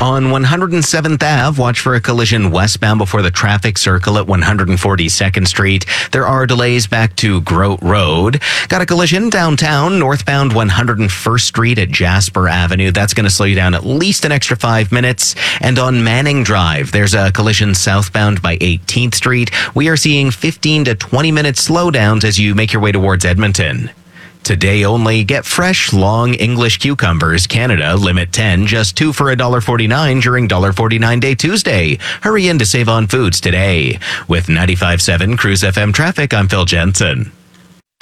On 107th Ave, watch for a collision westbound before the traffic circle at 142nd Street. There are delays back to Grote Road. Got a collision downtown, northbound 101st Street at Jasper Avenue. That's going to slow you down at least an extra 5 minutes. And on Manning Drive, there's a collision southbound by 18th Street. We are seeing 15 to 20 minute slowdowns as you make your way towards Edmonton. Today only, get fresh, long English cucumbers, Canada, limit 10, just 2 for $1.49 during $1.49 Day Tuesday. Hurry in to save on foods today. With 95.7 Cruise FM traffic, I'm Phil Jensen.